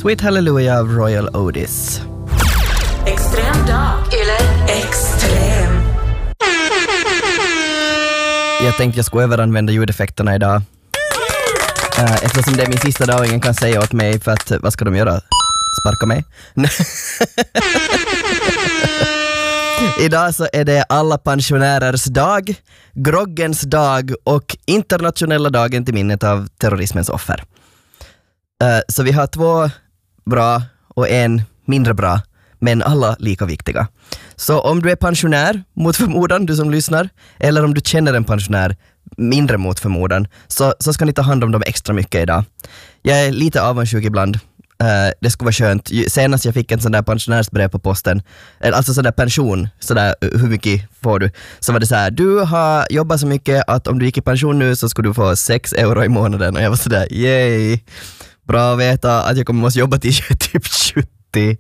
Sweet Hallelujah av Royal Otis. Extrem dag. Eller extrem. Jag tänkte jag skulle överanvända ljudeffekterna idag. Eftersom det är min sista dag och ingen kan säga åt mig för att, vad ska de göra? Sparka mig? Idag så är det alla pensionärers dag, groggens dag och internationella dagen till minnet av terrorismens offer. Så vi har 2 bra och en mindre bra, men alla lika viktiga. Så om du är pensionär, mot förmodan, du som lyssnar, eller om du känner en pensionär, mindre mot förmodan, så ska ni ta hand om dem extra mycket idag. Jag är lite avundsjuk ibland. Det skulle vara skönt. Senast jag fick en sån där pensionärsbrev på posten, alltså sån där pension, sådär hur mycket får du? Så var det så här: du har jobbat så mycket att om du gick i pension nu så skulle du få 6 euro i månaden. Och jag var sådär, yay! Bra att veta att jag kommer måste jobba till typ 70.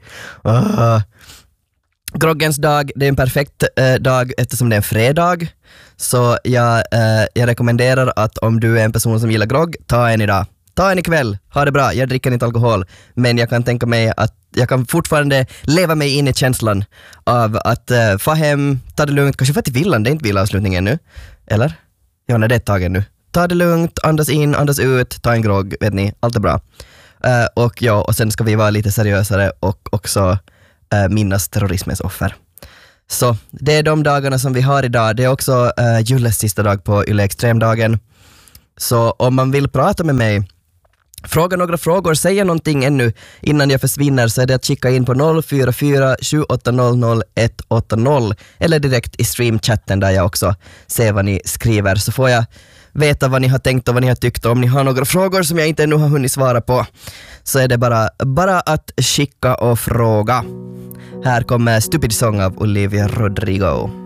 Groggens dag, det är en perfekt dag eftersom det är en fredag. Så jag rekommenderar att om du är en person som gillar grogg, ta en idag. Ta en ikväll, ha det bra, jag dricker inte alkohol. Men jag kan tänka mig att jag kan fortfarande leva mig in i känslan av att få hem, ta det lugnt, kanske få till villan, det är inte villavslutningen nu. Eller? Ja, när det är tagen nu. Ta det lugnt, andas in, andas ut, ta en grogg, vet ni, allt är bra. Och sen ska vi vara lite seriösare och också minnas terrorismens offer. Så det är de dagarna som vi har idag. Det är också Julles sista dag på Yle Extremdagen. Så om man vill prata med mig, fråga några frågor, säga någonting ännu innan jag försvinner, så är det att kika in på 044 780 180 eller direkt i streamchatten där jag också ser vad ni skriver, så får jag veta vad ni har tänkt och vad ni har tyckt. Om ni har några frågor som jag inte ännu har hunnit svara på, så är det bara att skicka och fråga. Här kommer Stupid Song av Olivia Rodrigo.